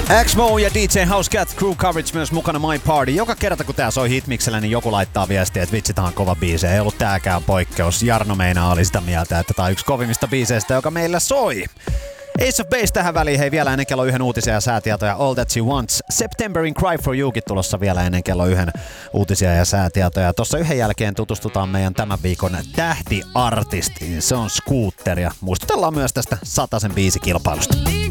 X-Mo ja DJ Housecat Crew Coverage myös mukana My Party. Joka kerta kun tää soi Hitmiksellä, niin joku laittaa viestiä, että vitsi, tää on kova biise. Ei ollut tääkään poikkeus. Jarno meinaa oli sitä mieltä, että tää on yksi kovimmista biiseistä, joka meillä soi. Ace of Base tähän väliin, hei vielä ennen kello 1 uutisia ja säätietoja. All That She Wants. Septemberin Cry For Youkin tulossa vielä ennen kello 1 uutisia ja säätietoja. Tossa yhden jälkeen tutustutaan meidän tämän viikon tähtiartistiin. Se on Scooter ja muistutellaan myös tästä 100 biisikilpailusta.